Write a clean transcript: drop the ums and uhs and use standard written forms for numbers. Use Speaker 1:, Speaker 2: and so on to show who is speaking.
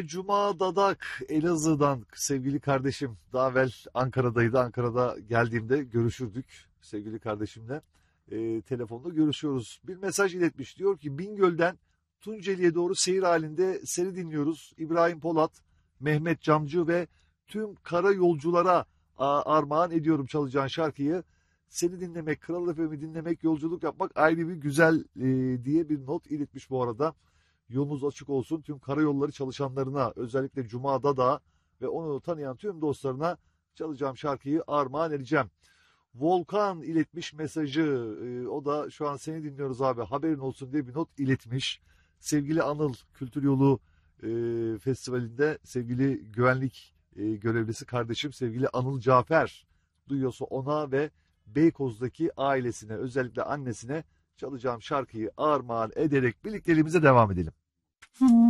Speaker 1: Cuma Dadak Elazığ'dan sevgili kardeşim. Daha evvel Ankara'daydı. Ankara'da geldiğimde görüşürdük sevgili kardeşimle. Telefonda görüşüyoruz. Bir mesaj iletmiş. Diyor ki Bingöl'den Tunceli'ye doğru seyir halinde seni dinliyoruz. İbrahim Polat, Mehmet Camcı ve tüm kara yolculara armağan ediyorum çalacağın şarkıyı. Seni dinlemek, Kral FM'i dinlemek, yolculuk yapmak ayrı bir güzel diye bir not iletmiş bu arada. Yolunuz açık olsun tüm karayolları çalışanlarına, özellikle Cuma'da da ve onu tanıyan tüm dostlarına çalacağım şarkıyı armağan edeceğim. Volkan iletmiş mesajı. O da şu an seni dinliyoruz abi haberin olsun diye bir not iletmiş. Sevgili Anıl, Kültür Yolu Festivali'nde sevgili güvenlik görevlisi kardeşim sevgili Anıl Cafer duyuyorsa ona ve Beykoz'daki ailesine, özellikle annesine çalacağım şarkıyı armağan ederek birlikteliğimize devam edelim.